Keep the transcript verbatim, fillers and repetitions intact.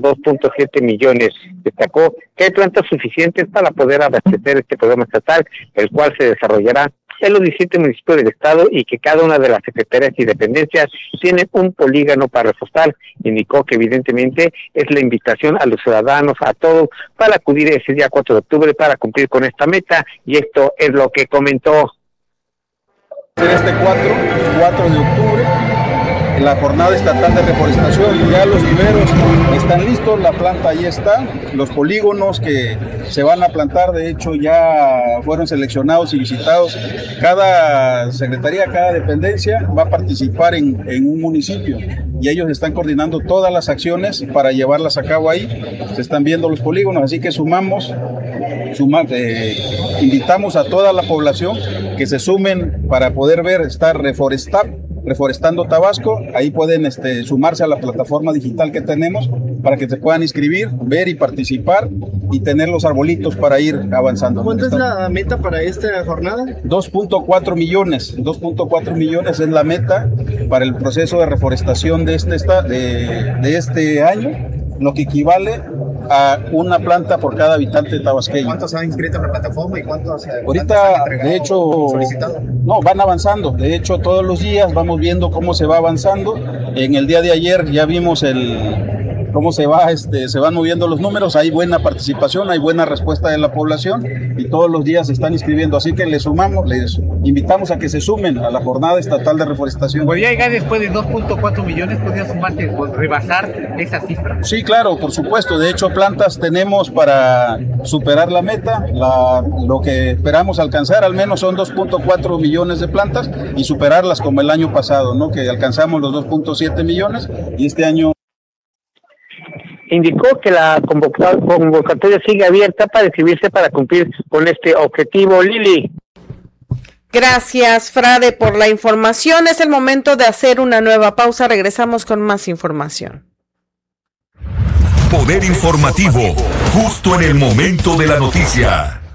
dos punto siete millones. Destacó que hay plantas suficientes para poder abastecer este programa estatal, el cual se desarrollará en los diecisiete municipios del estado y que cada una de las secretarías y dependencias tiene un polígono para reforestar. Indicó que evidentemente es la invitación a los ciudadanos, a todos, para acudir ese día cuatro de octubre para cumplir con esta meta, y esto es lo que comentó. Este cuatro de octubre, la jornada estatal de reforestación, ya los viveros están listos, la planta ahí está, los polígonos que se van a plantar, de hecho ya fueron seleccionados y visitados. Cada secretaría, cada dependencia va a participar en, en un municipio y ellos están coordinando todas las acciones para llevarlas a cabo ahí. Se están viendo los polígonos, así que sumamos, suma, eh, invitamos a toda la población que se sumen para poder ver, estar reforestar Reforestando Tabasco. Ahí pueden este, sumarse a la plataforma digital que tenemos para que se puedan inscribir, ver y participar y tener los arbolitos para ir avanzando. ¿Cuánto es la meta para esta jornada? dos punto cuatro millones. dos punto cuatro millones es la meta para el proceso de reforestación de este, de, de este año, lo que equivale a una planta por cada habitante tabasqueño. ¿Cuántos han inscrito en la plataforma y cuántos, ahorita, cuántos de hecho, solicitado? No, van avanzando. De hecho, todos los días vamos viendo cómo se va avanzando. En el día de ayer ya vimos el cómo se va, este, se van moviendo los números. Hay buena participación, hay buena respuesta de la población y todos los días se están inscribiendo. Así que les sumamos, les invitamos a que se sumen a la jornada estatal de reforestación. ¿Podría llegar después de dos punto cuatro millones? ¿Podría sumarse o rebasar esa cifra? Sí, claro, por supuesto. De hecho, plantas tenemos para superar la meta. La, lo que esperamos alcanzar al menos son dos punto cuatro millones de plantas y superarlas como el año pasado, ¿no? Que alcanzamos los dos punto siete millones y este año. Indicó que la convocatoria sigue abierta para inscribirse para cumplir con este objetivo. Lili. Gracias, Frade, por la información. Es el momento de hacer una nueva pausa. Regresamos con más información. Poder informativo, justo en el momento de la noticia.